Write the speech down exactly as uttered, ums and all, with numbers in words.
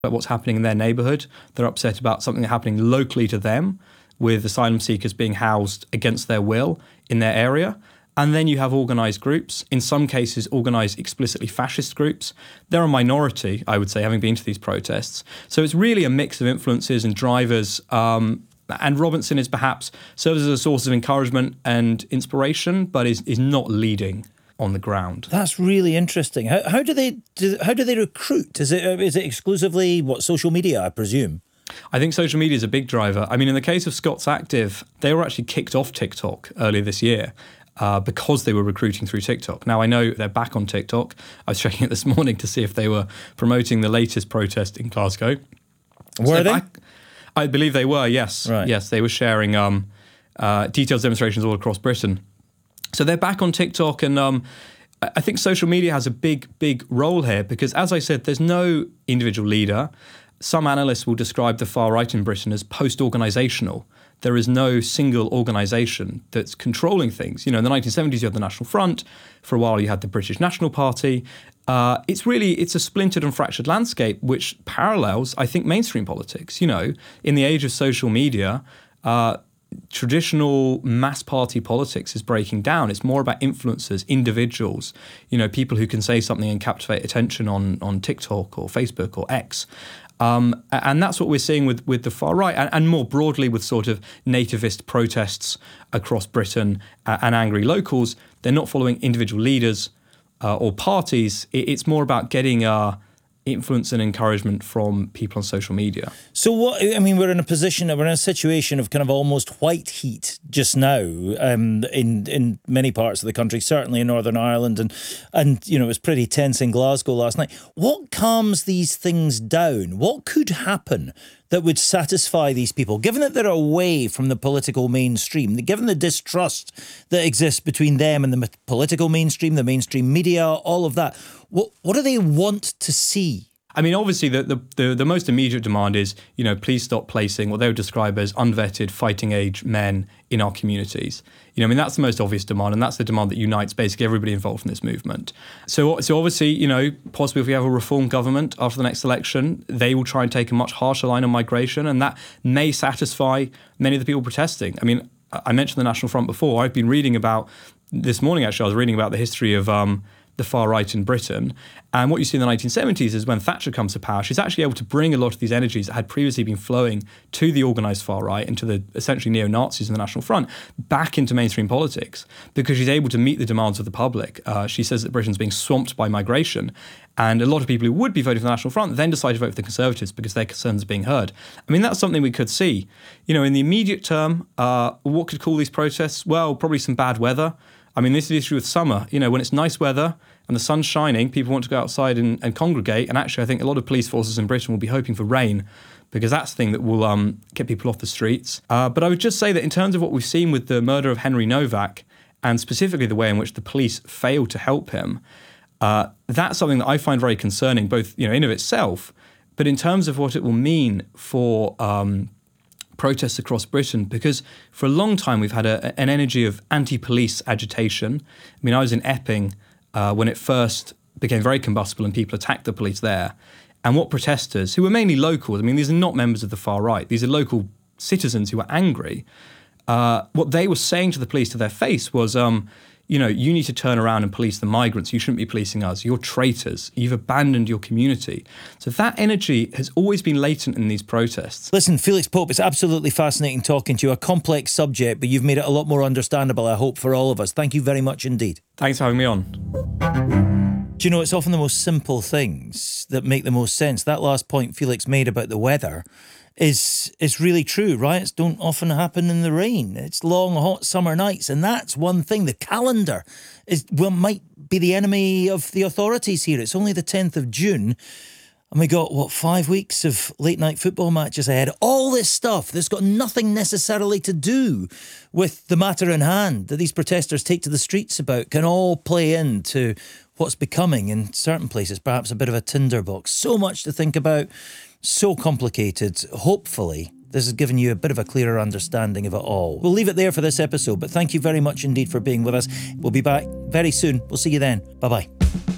about what's happening in their neighbourhood. They're upset about something happening locally to them, with asylum seekers being housed against their will in their area. And then you have organised groups, in some cases organised explicitly fascist groups. They're a minority, I would say, having been to these protests. So it's really a mix of influences and drivers. Um, and Robinson is perhaps serves as a source of encouragement and inspiration, but is, is not leading on the ground. That's really interesting. How, how do they do, how do they recruit? Is it is it exclusively what social media, I presume? I think social media is a big driver. I mean, in the case of Scots Active, they were actually kicked off TikTok earlier this year. Uh, because they were recruiting through TikTok. Now, I know they're back on TikTok. I was checking it this morning to see if they were promoting the latest protest in Glasgow. Were so they? Back, I believe they were, yes. Right. Yes, they were sharing um, uh, detailed demonstrations all across Britain. So they're back on TikTok, and um, I think social media has a big, big role here because, as I said, there's no individual leader. Some analysts will describe the far right in Britain as post-organisational. There is no single organisation that's controlling things. You know, in the nineteen seventies, you had the National Front. For a while, you had the British National Party. Uh, it's really, it's a splintered and fractured landscape, which parallels, I think, mainstream politics. You know, in the age of social media, uh, traditional mass party politics is breaking down. It's more about influencers, individuals, you know, people who can say something and captivate attention on, on TikTok or Facebook or X. Um, and that's what we're seeing with, with the far right and, and more broadly with sort of nativist protests across Britain uh, and angry locals. They're not following individual leaders uh, or parties. It, it's more about getting uh, influence and encouragement from people on social media. So what, I mean, we're in a position, we're in a situation of kind of almost white heat just now um, in in many parts of the country, certainly in Northern Ireland, and, and you know, it was pretty tense in Glasgow last night. What calms these things down? What could happen that would satisfy these people, given that they're away from the political mainstream, given the distrust that exists between them and the political mainstream, the mainstream media, all of that? What what do they want to see? I mean, obviously, the, the, the, the most immediate demand is, you know, please stop placing what they would describe as unvetted fighting-age men in our communities. You know, I mean, that's the most obvious demand, and that's the demand that unites basically everybody involved in this movement. So, so obviously, you know, possibly if we have a reform government after the next election, they will try and take a much harsher line on migration, and that may satisfy many of the people protesting. I mean, I mentioned the National Front before. I've been reading about, this morning actually, I was reading about the history of um, the far right in Britain. And what you see in the nineteen seventies is when Thatcher comes to power, she's actually able to bring a lot of these energies that had previously been flowing to the organised far right and to the essentially neo-Nazis in the National Front back into mainstream politics because she's able to meet the demands of the public. Uh, she says that Britain's being swamped by migration. And a lot of people who would be voting for the National Front then decide to vote for the Conservatives because their concerns are being heard. I mean, that's something we could see. You know, in the immediate term, uh, what could call these protests? Well, probably some bad weather. I mean, this is the issue with summer. You know, when it's nice weather and the sun's shining, people want to go outside and, and congregate. And actually, I think a lot of police forces in Britain will be hoping for rain because that's the thing that will um, get people off the streets. Uh, but I would just say that in terms of what we've seen with the murder of Henry Novak, and specifically the way in which the police failed to help him, uh, that's something that I find very concerning, both, you know, in of itself, but in terms of what it will mean for um, protests across Britain, because for a long time we've had a, an energy of anti-police agitation. I mean, I was in Epping uh, when it first became very combustible and people attacked the police there. And what protesters, who were mainly locals, I mean, these are not members of the far right, these are local citizens who were angry, uh, what they were saying to the police to their face was, um, you know, you need to turn around and police the migrants. You shouldn't be policing us. You're traitors. You've abandoned your community. So that energy has always been latent in these protests. Listen, Felix Pope, it's absolutely fascinating talking to you. A complex subject, but you've made it a lot more understandable, I hope, for all of us. Thank you very much indeed. Thanks for having me on. Do you know, it's often the most simple things that make the most sense. That last point Felix made about the weather is is really true. Riots don't often happen in the rain. It's long, hot summer nights, and that's one thing. The calendar is well might be the enemy of the authorities here. It's only the tenth of June, and we got, what, five weeks of late-night football matches ahead. All this stuff that's got nothing necessarily to do with the matter in hand that these protesters take to the streets about can all play into what's becoming, in certain places, perhaps a bit of a tinderbox. So much to think about. So complicated. Hopefully, this has given you a bit of a clearer understanding of it all. We'll leave it there for this episode, but thank you very much indeed for being with us. We'll be back very soon. We'll see you then. Bye-bye.